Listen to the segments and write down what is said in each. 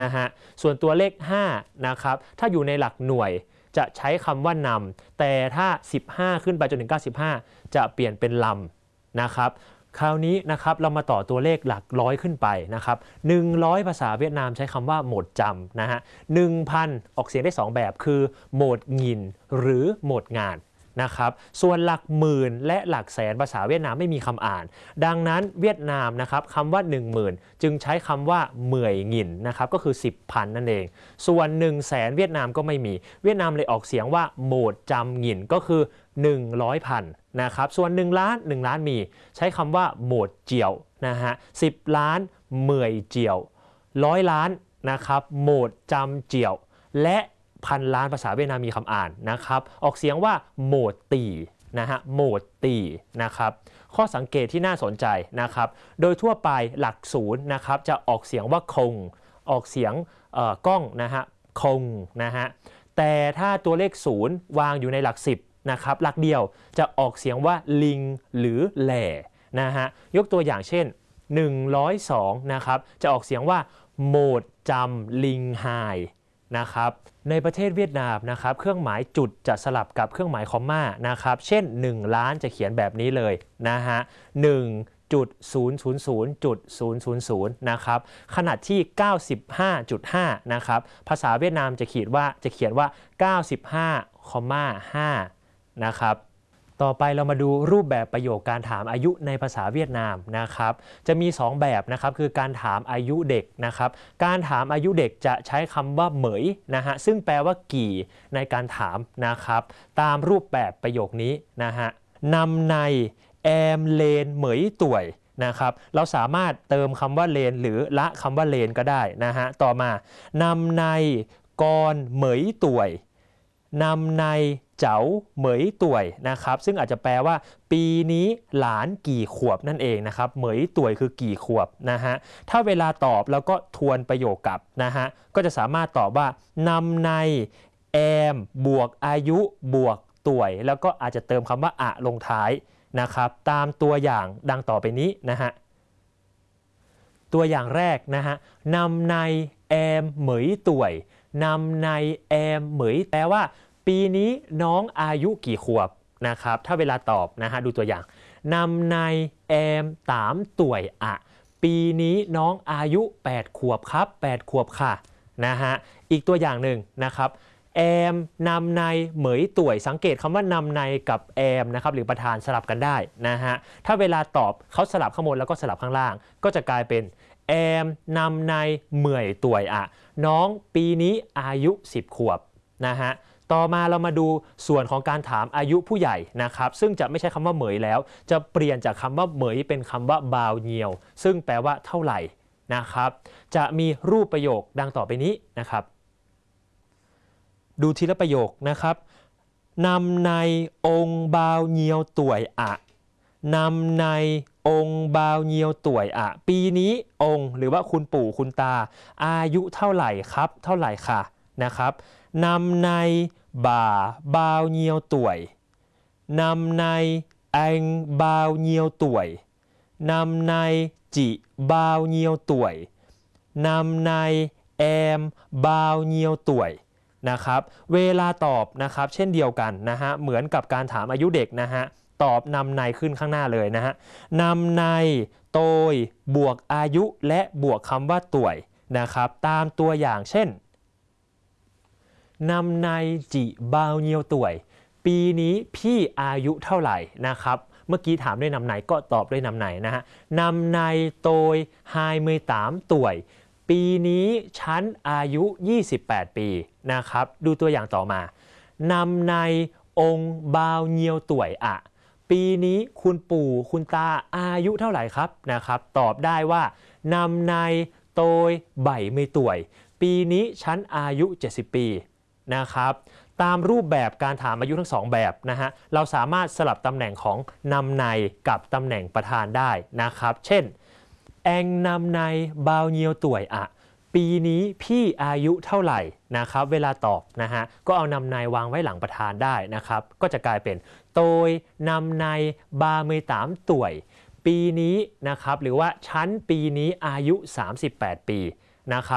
นะฮะส่วนตัวเลข5นะครับถ้าอยู่ในหลักหน่วยจะใช้คำว่านำแต่ถ้า15ขึ้นไปจนถึง95จะเปลี่ยนเป็นลำนะครับคราวนี้นะครับเรามาต่อตัวเลขหลักร้อยขึ้นไปนะครับ100ภาษาเวียดนามใช้คำว่าโหมดจำนะฮะ1,000ออกเสียงได้2แบบคือโหมดหงินหรือโหมดงานนะครับส่วนหลักหมื่นและหลักแสนภาษาเวียดนามไม่มีคำอ่านดังนั้นเวียดนามนะครับคำว่า10,000จึงใช้คำว่าเหมื่อยหงินนะครับก็คือ 10,000 นั่นเองส่วน100,000เวียดนามก็ไม่มีเวียดนามเลยออกเสียงว่าโหมดจำหงินก็คือ100,000นะครับส่วน1 ล้าน1 ล้านมีใช้คำว่าโหมดเจียวนะฮะ10 ล้านเหมื่อยเจียว100 ล้านนะครับโหมดจำเจียวและ1,000 ล้านภาษาเวียดนามมีคำอ่านนะครับออกเสียงว่าโหมดตีนะฮะโหมดตีนะครับข้อสังเกตที่น่าสนใจนะครับโดยทั่วไปหลักศูนย์นะครับจะออกเสียงว่าคงออกเสียงก้องนะฮะคงนะฮะแต่ถ้าตัวเลขศูนย์วางอยู่ในหลัก10นะครับหลักเดียวจะออกเสียงว่าลิงหรือแหล่นะฮะยกตัวอย่างเช่น102นะครับจะออกเสียงว่าโหมดจำลิงไฮนะครับในประเทศเวียดนามนะครับเครื่องหมายจุดจะสลับกับเครื่องหมายคอมมานะครับเช่น1 ล้านจะเขียนแบบนี้เลยนะฮะ1.000.000นะครับขณะที่ 95.5 นะครับภาษาเวียดนามจะเขียนว่า 95,5 นะครับต่อไปเรามาดูรูปแบบประโยคการถามอายุในภาษาเวียดนามนะครับจะมี2แบบนะครับคือการถามอายุเด็กนะครับการถามอายุเด็กจะใช้คำว่าเหมยนะฮะซึ่งแปลว่ากี่ในการถามนะครับตามรูปแบบประโยคนี้นะฮะนำในแอมเลนเหมยต่วยนะครับเราสามารถเติมคำว่าเลนหรือละคำว่าเลนก็ได้นะฮะต่อมานำในกรเหมยต่วยนำในเจ๋าเหมยต่วยนะครับซึ่งอาจจะแปลว่าปีนี้หลานกี่ขวบนั่นเองนะครับเหมยต่วยคือกี่ขวบนะฮะถ้าเวลาตอบแล้วก็ทวนประโยคกลับนะฮะก็จะสามารถตอบว่านำในแอมบวกอายุบวกต่วยแล้วก็อาจจะเติมคำว่าอะลงท้ายนะครับตามตัวอย่างดังต่อไปนี้นะฮะตัวอย่างแรกนะฮะนำในแอมเหมยต่วยนำในแอมเหมยแปลว่าปีนี้น้องอายุกี่ขวบนะครับถ้าเวลาตอบนะฮะดูตัวอย่างนำในแอมตามต่วยอะปีนี้น้องอายุ8 ขวบครับ8 ขวบค่ะนะฮะอีกตัวอย่างหนึ่งนะครับแอมนำในเหมยต่วยสังเกตคำว่านำในกับแอมนะครับหรือประธานสลับกันได้นะฮะถ้าเวลาตอบเขาสลับข้างบนแล้วก็สลับข้างล่างก็จะกลายเป็นแอมนำในเหมื่อยต่วยอะน้องปีนี้อายุ10 ขวบนะฮะต่อมาเรามาดูส่วนของการถามอายุผู้ใหญ่นะครับซึ่งจะไม่ใช่คำว่าเหมยแล้วจะเปลี่ยนจากคำว่าเหมยเป็นคำว่าบาวเงียวซึ่งแปลว่าเท่าไหร่นะครับจะมีรูปประโยคดังต่อไปนี้นะครับดูทีละประโยคนะครับนำในองค์บาวเงียวต่วยอะนำในองค์บาวเงียวต่วยอะปีนี้องค์หรือว่าคุณปู่คุณตาอายุเท่าไหร่ครับเท่าไหร่ค่ะนะครับนำในบ่าบาวเงียวต่วยนำในแองบาวเงียวต่วยนำในจิบาวเงียวต่วยนำในแอมบาวเงียวต่วยนะครับเวลาตอบนะครับเช่นเดียวกันนะฮะเหมือนกับการถามอายุเด็กนะฮะตอบนำในขึ้นข้างหน้าเลยนะฮะนำในโตยบวกอายุและบวกคำว่าต่วยนะครับตามตัวอย่างเช่นนำในจิบาวเงียวต่วยปีนี้พี่อายุเท่าไหร่นะครับเมื่อกี้ถามด้วยนำในก็ตอบด้วยนำในนะฮะนำในโตยไฮมือตามต่วยปีนี้ฉันอายุ28 ปีนะครับดูตัวอย่างต่อมานำในองค์บาวเงียวต่วยอะปีนี้คุณปู่คุณตาอายุเท่าไหร่ครับนะครับตอบได้ว่านำในโตยใบมือต่วยปีนี้ฉันอายุ70 ปีนะครับตามรูปแบบการถามอายุทั้ง2แบบนะฮะเราสามารถสลับตำแหน่งของนำในกับตำแหน่งประธานได้นะครับเช่นแองนำในบาวเงียวต่วยอะปีนี้พี่อายุเท่าไหร่นะครับเวลาตอบนะฮะก็เอานำในวางไว้หลังประธานได้นะครับก็จะกลายเป็นโตยนำในบาเมยตามต่วยปีนี้นะครับหรือว่าชั้นปีนี้อายุ38 ปีนะครับ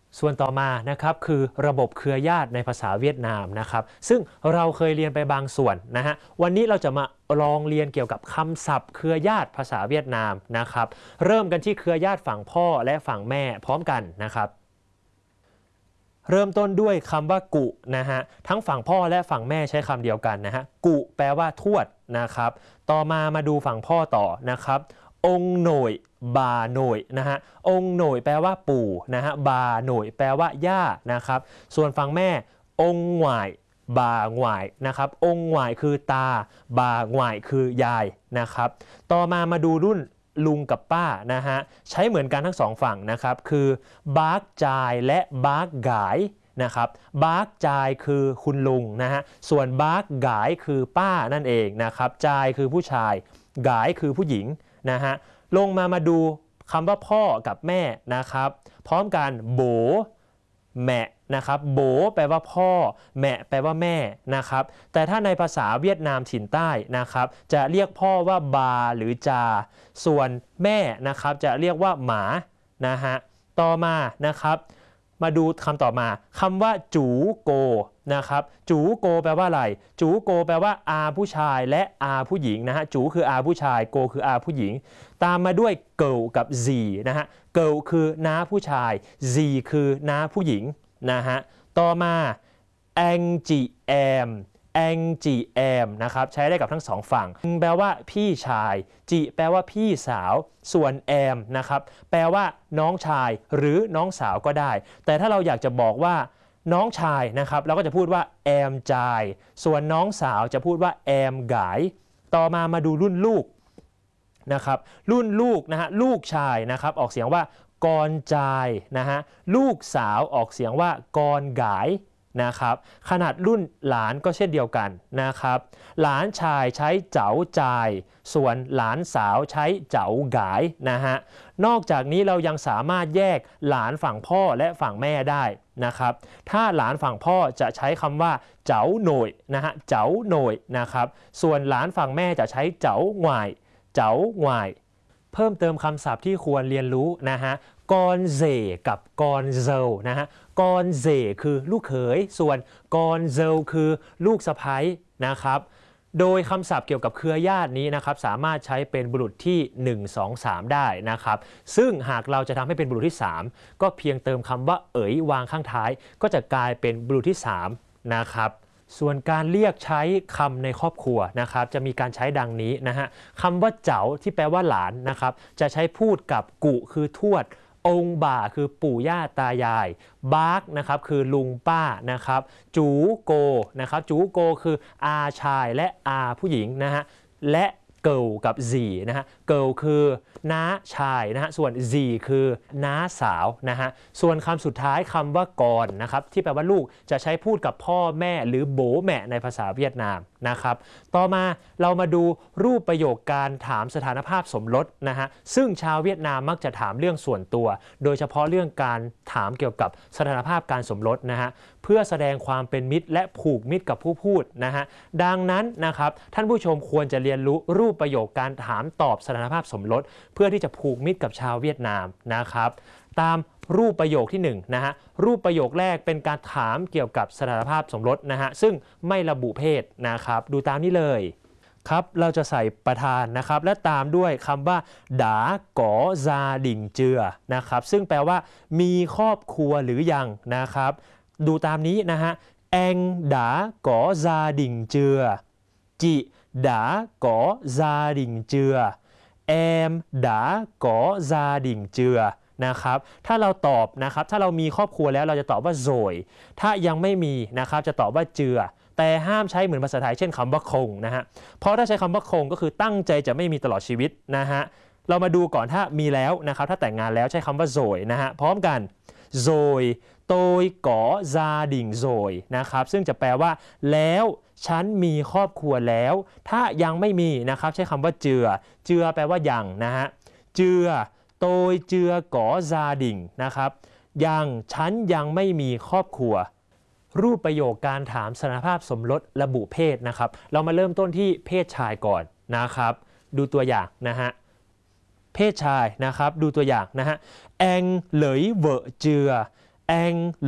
ส่วนต่อมานะครับคือระบบเครือญาติในภาษาเวียดนามนะครับซึ่งเราเคยเรียนไปบางส่วนนะฮะวันนี้เราจะมาลองเรียนเกี่ยวกับคำศัพท์เครือญาติภาษาเวียดนามนะครับเริ่มกันที่เครือญาติฝั่งพ่อและฝั่งแม่พร้อมกันนะครับเริ่มต้นด้วยคำว่ากุนะฮะทั้งฝั่งพ่อและฝั่งแม่ใช้คำเดียวกันนะฮะกุแปลว่าทวดนะครับต่อมาดูฝั่งพ่อต่อนะครับองค์หน่ยบาหน่ยนะฮะองค์หน่ยแปลว่าปู่นะฮะบาหน่ยแปลว่าย่านะครับส่วนฝั่งแม่องค์หวายบาหวายนะครับองค์หวายคือตาบาหวายคือยายนะครับต่อมาดูรุ่นลุงกับป้านะฮะใช้เหมือนกันทั้งสองฝั่งนะครับคือบาร์กจายและบาร์กกายนะครับบาร์กจายคือคุณลุงนะฮะส่วนบาร์กกายคือป้านั่นเองนะครับจายคือผู้ชายกายคือผู้หญิงนะฮะลงมาดูคำว่าพ่อกับแม่นะครับพร้อมกันโบแม่นะครับโบแปลว่าพ่อแม่แปลว่าแม่นะครับแต่ถ้าในภาษาเวียดนามถิ่นใต้นะครับจะเรียกพ่อว่าบาหรือจาส่วนแม่นะครับจะเรียกว่าหมานะฮะต่อมานะครับมาดูคำต่อมาคำว่าจูโกนะครับจูโกแปลว่าอะไรจูโกแปลว่าอาผู้ชายและอาผู้หญิงนะฮะจูคืออาผู้ชายโกคืออาผู้หญิงตามมาด้วยเกิลกับซีนะฮะเกิลคือน้าผู้ชายซีคือน้าผู้หญิงนะฮะต่อมาแองจีแอมแองจีแอมนะครับใช้ได้กับทั้งสองฝั่งแปลว่าพี่ชายจีแปลว่าพี่สาวส่วนแอมนะครับแปลว่าน้องชายหรือน้องสาวก็ได้แต่ถ้าเราอยากจะบอกว่าน้องชายนะครับเราก็จะพูดว่าแอมจายส่วนน้องสาวจะพูดว่าแอมกายต่อมาดูรุ่นลูกนะครับรุ่นลูกนะฮะลูกชายนะครับออกเสียงว่ากรจายนะฮะลูกสาวออกเสียงว่ากรกายนะครับขนาดรุ่นหลานก็เช่นเดียวกันนะครับหลานชายใช้เจ๋าจายส่วนหลานสาวใช้เจ๋ากายนะฮะนอกจากนี้เรายังสามารถแยกหลานฝั่งพ่อและฝั่งแม่ได้นะครับถ้าหลานฝั่งพ่อจะใช้คำว่าเจ๋าหน่ยนะฮะเจ๋าหน่ยนะครับส่วนหลานฝั่งแม่จะใช้เจ๋าหวายเจ๋าหวายเพิ่มเติมคำศัพท์ที่ควรเรียนรู้นะฮะกอนเซกับกอนเซลนะฮะกอนเซคือลูกเขยส่วนกอนเซลคือลูกสะใภ้นะครับโดยคำศัพท์เกี่ยวกับเครือญาตินี้นะครับสามารถใช้เป็นบุรุษที่1 2 3ได้นะครับซึ่งหากเราจะทำให้เป็นบุรุษที่3ก็เพียงเติมคำว่าเอ๋ยวางข้างท้ายก็จะกลายเป็นบุรุษที่3นะครับส่วนการเรียกใช้คำในครอบครัวนะครับจะมีการใช้ดังนี้นะฮะคำว่าเจ๋าที่แปลว่าหลานนะครับจะใช้พูดกับกุคือทวดองค์บ่าคือปู่ย่าตายายบาร์กนะครับคือลุงป้านะครับจูโกนะครับจูโกคืออาชายและอาผู้หญิงนะฮะและเกิลกับซีนะฮะเกิลคือน้าชายนะฮะส่วนซีคือน้าสาวนะฮะส่วนคำสุดท้ายคำว่ากรนะครับที่แปลว่าลูกจะใช้พูดกับพ่อแม่หรือโบแม่ในภาษาเวียดนามนะครับต่อมาเรามาดูรูปประโยคการถามสถานภาพสมรสนะฮะซึ่งชาวเวียดนามมักจะถามเรื่องส่วนตัวโดยเฉพาะเรื่องการถามเกี่ยวกับสถานภาพการสมรสนะฮะเพื่อแสดงความเป็นมิตรและผูกมิตรกับผู้พูดนะฮะดังนั้นนะครับท่านผู้ชมควรจะเรียนรู้รูปประโยคการถามตอบสถานภาพสมรสเพื่อที่จะผูกมิตรกับชาวเวียดนามนะครับตามรูปประโยคที่1นะฮะรูปประโยคแรกเป็นการถามเกี่ยวกับสถานภาพสมรสนะฮะซึ่งไม่ระบุเพศนะครับดูตามนี้เลยครับเราจะใส่ประธานนะครับและตามด้วยคำว่าดาก๋อซาดิ่งเจือนะครับซึ่งแปลว่ามีครอบครัวหรือยังนะครับดูตามนี้นะฮะแองดาก๋อซาดิ่งเจือจิดาก๋อซาดิ่งเจือแอมดาก๋อซาดิ่งเจือนะครับถ้าเราตอบนะครับถ้าเรามีครอบครัวแล้วเราจะตอบว่าโซยถ้ายังไม่มีนะครับจะตอบว่าเจือแต่ห้ามใช้เหมือนภาษาไทยเช่นคำว่าคงนะฮะเพราะถ้าใช้คำว่าคงก็คือตั้งใจจะไม่มีตลอดชีวิตนะฮะเรามาดูก่อนถ้ามีแล้วนะครับถ้าแต่งงานแล้วใช้คำว่าโซยนะฮะพร้อมกันโซยโตยก๋อซาดิ่งโซยนะครับซึ่งจะแปลว่าแล้วฉันมีครอบครัวแล้วถ้ายังไม่มีนะครับใช้คำว่าเจือเจือแปลว่ายังนะฮะเจือโตยเจือก๋อซาดิ่งนะครับยังฉันยังไม่มีครอบครัวรูปประโยคการถามสถานภาพสมรสระบุเพศนะครับเรามาเริ่มต้นที่เพศชายก่อนนะครับดูตัวอย่างนะฮะเพศชายนะครับดูตัวอย่างนะฮะแองเหลยเวอเจือ anh